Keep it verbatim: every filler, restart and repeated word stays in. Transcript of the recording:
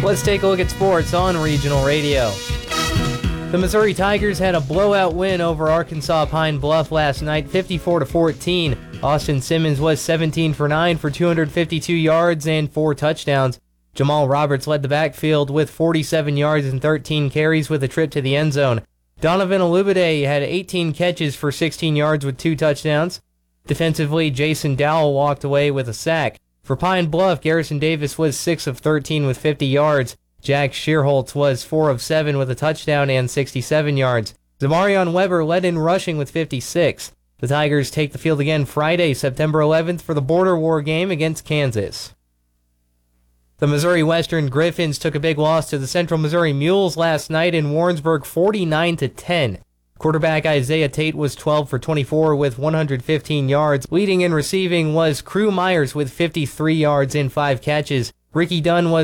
Let's take a look at sports on Regional Radio. The Missouri Tigers had a blowout win over Arkansas Pine Bluff last night, fifty-four to fourteen. Austin Simmons was seventeen for nine for two hundred fifty-two yards and four touchdowns. Jamal Roberts led the backfield with forty-seven yards and thirteen carries with a trip to the end zone. Donovan Olubide had eighteen catches for sixteen yards with two touchdowns. Defensively, Jason Dowell walked away with a sack. For Pine Bluff, Garrison Davis was six of thirteen with fifty yards. Jack Shearholtz was four of seven with a touchdown and sixty-seven yards. Zamarion Weber led in rushing with fifty-six. The Tigers take the field again Friday, September eleventh for the Border War game against Kansas. The Missouri Western Griffins took a big loss to the Central Missouri Mules last night in Warrensburg, forty-nine to ten. Quarterback Isaiah Tate was twelve for twenty-four with one hundred fifteen yards. Leading in receiving was Crew Myers with fifty-three yards and five catches. Ricky Dunn was